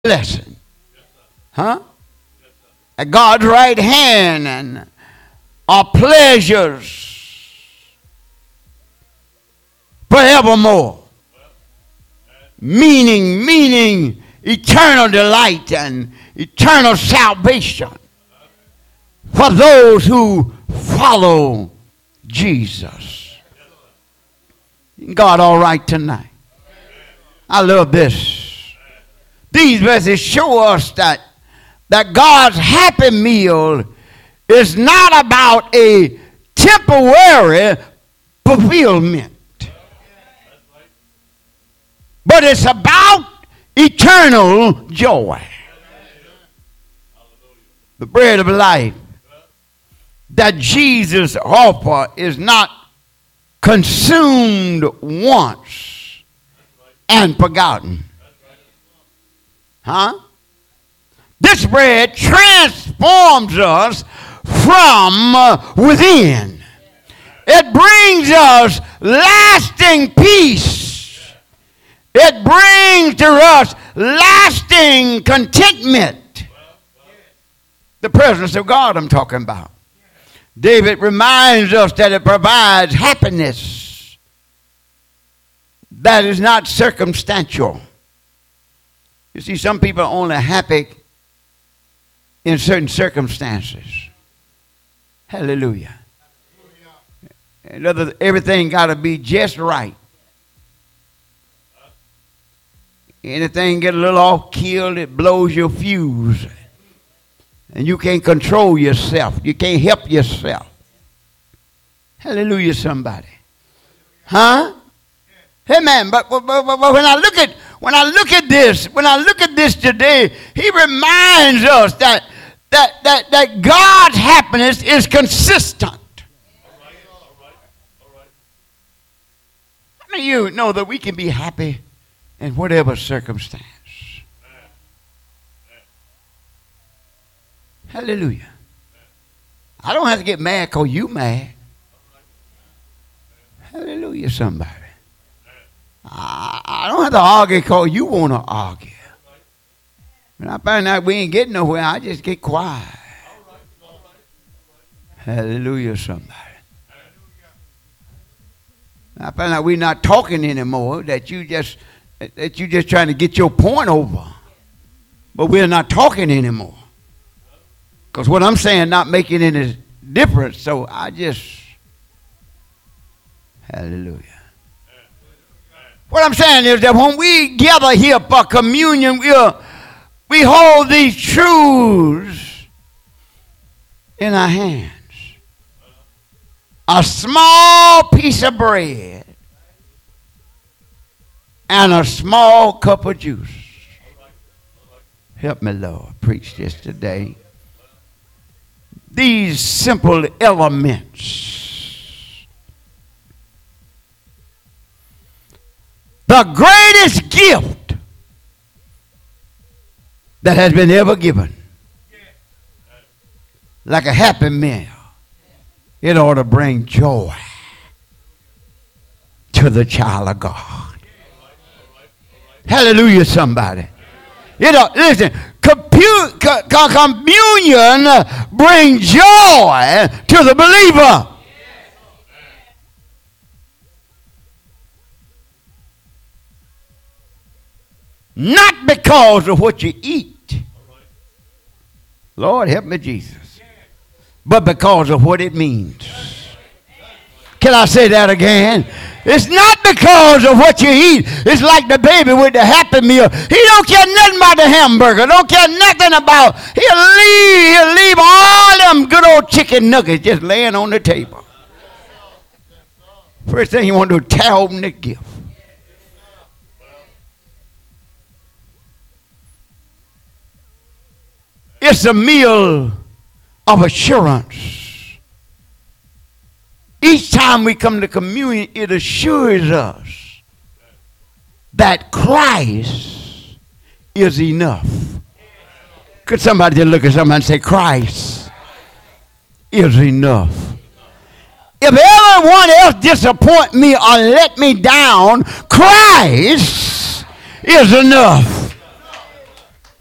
blessing. Huh? At God's right hand and are pleasures forevermore. Meaning eternal delight and eternal salvation for those who follow Jesus. God all right tonight. I love this. These verses show us that God's happy meal is not about a temporary fulfillment, but it's about eternal joy. The bread of life that Jesus offered is not consumed once and forgotten. Huh? This bread transforms us from within. It brings us lasting peace. It brings to us lasting contentment. The presence of God I'm talking about. David reminds us that it provides happiness that is not circumstantial. You see, some people are only happy in certain circumstances. Hallelujah. Everything got to be just right. Anything get a little off killed, it blows your fuse. And you can't control yourself. You can't help yourself. Hallelujah, somebody. Huh? Amen. But when I look at this today, he reminds us that God's happiness is consistent. How many of you know that we can be happy in whatever circumstance? Hallelujah. I don't have to get mad because you mad. Hallelujah, somebody. I don't have to argue because you want to argue. When I find out we ain't getting nowhere, I just get quiet. Hallelujah, somebody. When I find out we're not talking anymore, that you just trying to get your point over. But we're not talking anymore. Because what I'm saying not making any difference, so I just, hallelujah. What I'm saying is that when we gather here for communion, we hold these truths in our hands. A small piece of bread and a small cup of juice. Help me, Lord, preach this today. These simple elements. The greatest gift that has been ever given. Like a happy meal. It ought to bring joy to the child of God. Hallelujah, somebody. Listen, communion brings joy to the believer. Not because of what you eat. Lord, help me, Jesus. But because of what it means. Can I say that again? It's not because of what you eat. It's like the baby with the Happy Meal. He don't care nothing about the hamburger. Don't care nothing about. He'll leave all them good old chicken nuggets just laying on the table. First thing you want to do is tear open the gift. It's a meal of assurance. Each time we come to communion, it assures us that Christ is enough. Could somebody just look at somebody and say, Christ is enough. If everyone else disappoint me or let me down, Christ is enough.